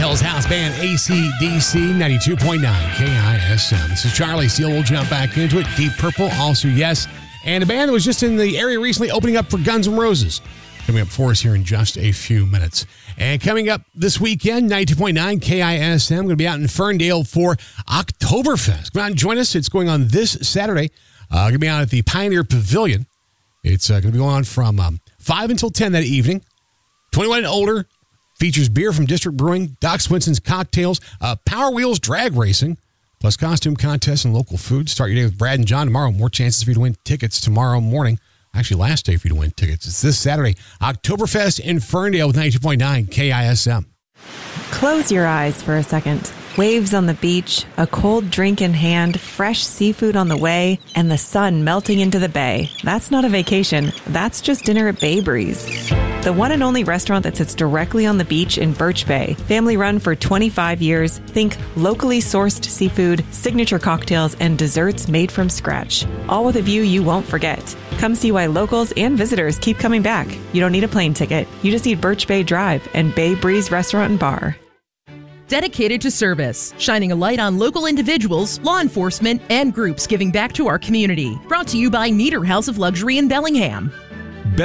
Hill's House Band, AC/DC, 92.9 KISM. This is Charlie Steele. We'll jump back into it. Deep Purple, also yes. And a band that was just in the area recently opening up for Guns N' Roses. Coming up for us here in just a few minutes. And coming up this weekend, 92.9 KISM. Going to be out in Ferndale for Oktoberfest. Come out and join us. It's going on this Saturday. Going to be out at the Pioneer Pavilion. It's going to be going on from 5 until 10 that evening. 21 and older. Features beer from District Brewing, Doc Swinson's Cocktails, Power Wheels drag racing, plus costume contests and local food. Start your day with Brad and John tomorrow. More chances for you to win tickets tomorrow morning. Actually, last day for you to win tickets. It's this Saturday. Oktoberfest in Ferndale with 92.9 KISM. Close your eyes for a second. Waves on the beach, a cold drink in hand, fresh seafood on the way, and the sun melting into the bay. That's not a vacation. That's just dinner at Bay Breeze. The one and only restaurant that sits directly on the beach in Birch Bay. Family run for 25 years. Think locally sourced seafood, signature cocktails, and desserts made from scratch. All with a view you won't forget. Come see why locals and visitors keep coming back. You don't need a plane ticket. You just need Birch Bay Drive and Bay Breeze Restaurant and Bar. Dedicated to service, shining a light on local individuals, law enforcement, and groups giving back to our community. Brought to you by Nieder House of Luxury in Bellingham.